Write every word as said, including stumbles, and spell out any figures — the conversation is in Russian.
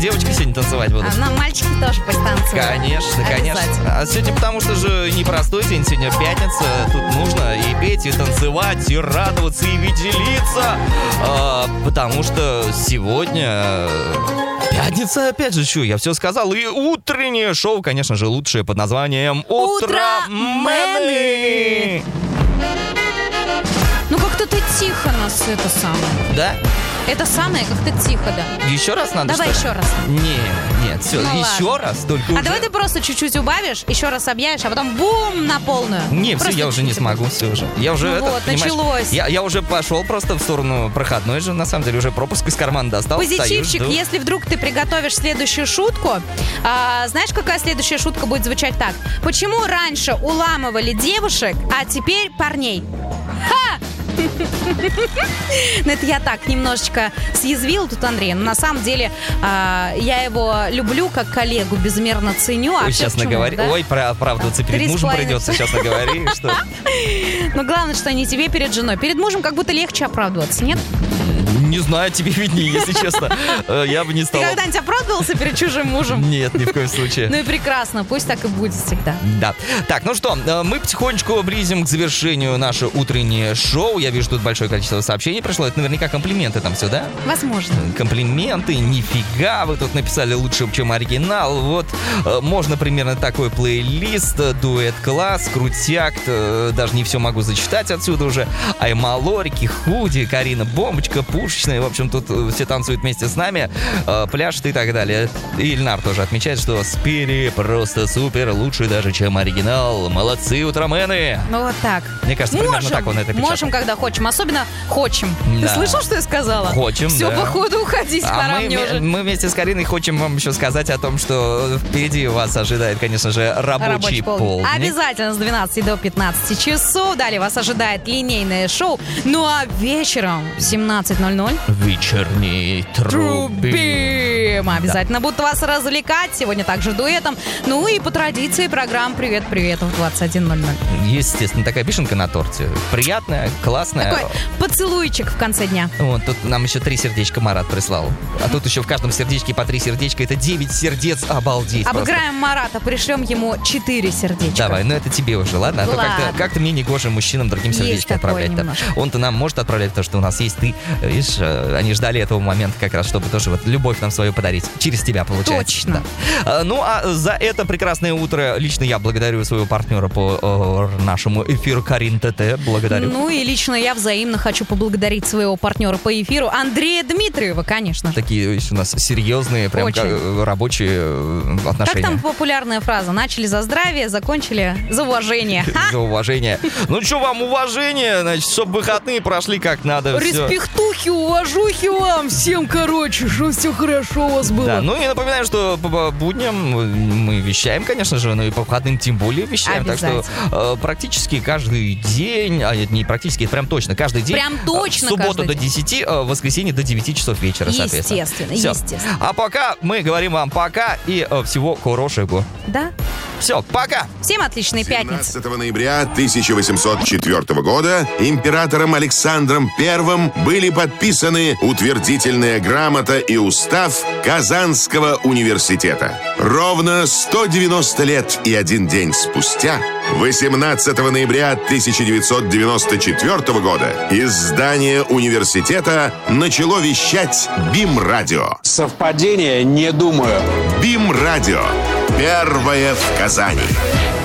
девочки сегодня танцевать будут. А, ну, мальчики тоже пусть танцуют. Конечно, конечно. А сегодня потому что же непростой день, сегодня пятница. Тут нужно и петь, и танцевать, и радоваться, и веселиться. А, потому что сегодня... Пятница, опять же, что, я все сказал. И утреннее шоу, конечно же, лучшее под названием «Утромены». Ну, как-то ты тихо нас это самое. Да? Это самое, как-то тихо, да. Еще раз надо, Давай что ли? еще раз. Нет, нет, все, Ну, еще ладно. раз, только А уже... давай ты просто чуть-чуть убавишь, еще раз объявишь, а потом бум на полную. Не, все, Просто я уже не чуть-чуть. смогу, все уже. Я уже, Ну это, вот, понимаешь, началось. Я, я уже пошел просто в сторону проходной же, на самом деле, уже пропуск из кармана достал. Позитивчик, стою, жду. если вдруг ты приготовишь следующую шутку, а, знаешь, какая следующая шутка будет звучать так? Почему раньше уламывали девушек, а теперь парней? Ха! Ну, это я так немножечко съязвила тут Андрея. Но на самом деле а, я его люблю как коллегу, безмерно ценю. А Ой, всё сейчас почему, наговори. да? Ой, про оправдываться перед Три с мужем половиной придется сейчас наговорить, что... Но главное, что не тебе перед женой. Перед мужем как будто легче оправдываться, нет? Не знаю, тебе виднее, если честно. Э, Я бы не стал... Ты когда-нибудь оправдывался перед чужим мужем? Нет, ни в коем случае. Ну и прекрасно, пусть так и будет всегда. Да. Так, ну что, э, мы потихонечку близим к завершению наше утреннее шоу. Я вижу, тут большое количество сообщений пришло. Это наверняка комплименты там все, да? Возможно. Комплименты, нифига, вы тут написали лучше, чем оригинал. Вот, э, можно примерно такой плейлист, э, дуэт-класс, крутяк, э, даже не все могу зачитать отсюда уже. Аймало, Рики Худи, Карина Бомбочка, Пушечная, в общем, тут э, все танцуют вместе с нами, э, пляшут и так далее. И Ильнар тоже отмечает, что спели просто супер, лучше даже, чем оригинал. Молодцы, утромены! Ну вот так. Мне кажется, примерно Можем, так он это печатал. можем, когда хочем. Особенно хочем. Да. Ты слышал, что я сказала? Хочем, Все, да. походу, уходить А пора мы, мне уже. мы вместе с Кариной хотим вам еще сказать о том, что впереди вас ожидает, конечно же, рабочий, Рабочий полдник. полдник. Обязательно с двенадцати до пятнадцати часов. Далее вас ожидает линейное шоу. Ну а вечером в семнадцать ноль ноль Вечерний трубин. Трубим. Обязательно будут вас развлекать. Сегодня также дуэтом. Ну и по традиции программ «Привет-привет» в двадцать один ноль ноль. Естественно, такая вишенка на торте. Приятная, классная. Такой поцелуйчик в конце дня. Вот, тут нам еще три сердечка Марат прислал. А тут еще в каждом сердечке по три сердечка. Это девять сердец. Обалдеть просто. Обыграем Марата, пришлем ему четыре сердечка. Давай, ну это тебе уже, ладно? А то Ладно. как-то, как-то мне не гоже мужчинам другим Есть сердечко такое отправлять-то. немножко. Он-то нам может отправлять, потому что у нас есть ты. Видишь, э, они ждали этого момента как раз, чтобы тоже вот любовь нам свою подарить. Через тебя, получается. Точно. Да. А, Ну, а за это прекрасное утро лично я благодарю своего партнера по э, нашему эфиру Карин ТТ. Благодарю. Ну и лично я взаимно хочу поблагодарить своего партнера по эфиру Андрея Дмитриева, конечно. Такие есть у нас серьезные, прям Очень. как, э, рабочие э, Как отношения. там популярная фраза? Начали за здравие, закончили за уважение. Ха! За уважение. Ну что вам, уважение, значит, чтобы выходные прошли как надо. всё. Респектухи, уважухи вам всем, короче, что все хорошо у вас было. Да, ну и напоминаю, что по будням мы вещаем, конечно же, но и по выходным тем более вещаем. Так что э, практически каждый день, а нет, не практически, это прям точно, каждый день. Прям точно С субботы каждый до день. десяти, э, в воскресенье до девяти часов вечера, соответственно. Естественно, Всё. естественно. А пока мы говорим вам пока и э, всего хорошего. Да? Все, пока! Всем отличной пятницы. семнадцатого ноября тысяча восемьсот четвёртого года императором Александром Первым были подписаны утвердительная грамота и устав Казанского университета. Ровно сто девяносто лет и один день спустя, восемнадцатого ноября тысяча девятьсот девяносто четвёртого года, из здания университета начало вещать БИМ-радио. Совпадение? Не думаю. БИМ-радио. Первое в Казани.